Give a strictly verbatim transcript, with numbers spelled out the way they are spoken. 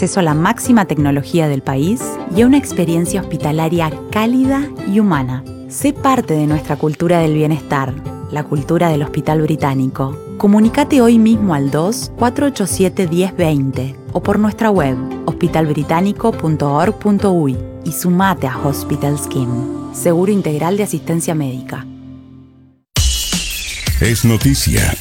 acceso a la máxima tecnología del país y a una experiencia hospitalaria cálida y humana. Sé parte de nuestra cultura del bienestar, la cultura del Hospital Británico. Comunícate hoy mismo al dos, cuatro ocho siete, diez veinte o por nuestra web hospital británico punto org punto uy y sumate a Hospital Scheme, seguro integral de asistencia médica. Es noticia.